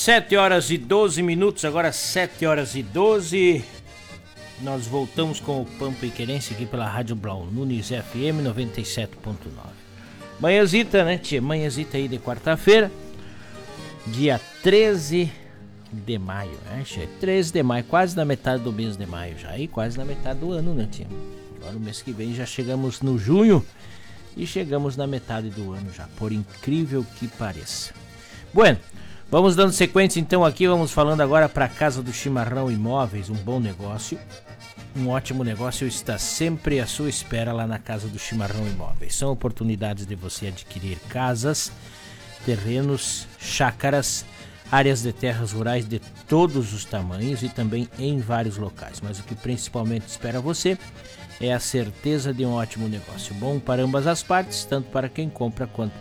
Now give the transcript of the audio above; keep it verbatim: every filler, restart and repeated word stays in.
sete horas e doze minutos, agora sete horas e doze. Nós voltamos com o Pampa e Querência aqui pela Rádio Blau Nunes F M noventa e sete ponto nove. Manhãzita, né, tia? Manhãzita aí de quarta-feira, dia treze de maio, né, tia? treze de maio, quase na metade do mês de maio já, aí quase na metade do ano, né, tia? Agora no mês que vem já chegamos no junho e chegamos na metade do ano já, por incrível que pareça. Bueno, vamos dando sequência então aqui, vamos falando agora para a Casa do Chimarrão Imóveis, um bom negócio. Um ótimo negócio está sempre à sua espera lá na Casa do Chimarrão Imóveis. São oportunidades de você adquirir casas, terrenos, chácaras, áreas de terras rurais de todos os tamanhos e também em vários locais. Mas o que principalmente espera você é a certeza de um ótimo negócio. Bom para ambas as partes, tanto para quem compra quanto